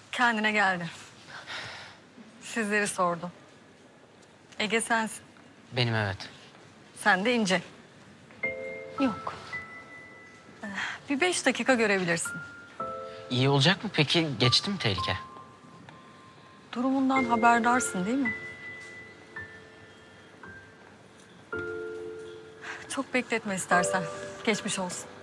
Kendine geldi. Sizleri sordu. Ege sensin. Benim evet. Sen de İnce. Yok. Bir 5 dakika görebilirsin. İyi olacak mı peki? Geçti mi tehlike? Durumundan haberdarsın değil mi? Çok bekletme istersen. Geçmiş olsun.